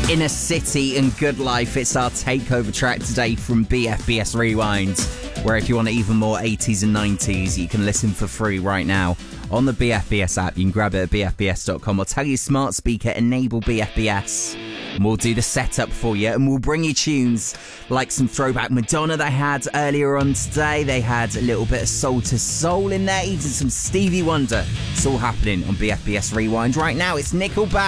Inner City and Good Life. It's our takeover track today from BFBS Rewind, where if you want even more 80s and 90s, you can listen for free right now on the BFBS app. You can grab it at bfbs.com or tell your smart speaker, enable BFBS, and we'll do the setup for you, and we'll bring you tunes like some throwback Madonna they had earlier on today. They had a little bit of Soul to Soul in there, even some Stevie Wonder. It's all happening on BFBS Rewind right now. It's Nickelback.